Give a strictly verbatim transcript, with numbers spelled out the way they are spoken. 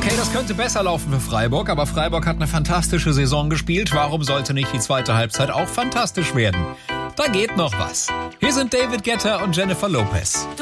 Okay, das könnte besser laufen für Freiburg, aber Freiburg hat eine fantastische Saison gespielt. Warum sollte nicht die zweite Halbzeit auch fantastisch werden? Da geht noch was. Hier sind David Guetta und Jennifer Lopez.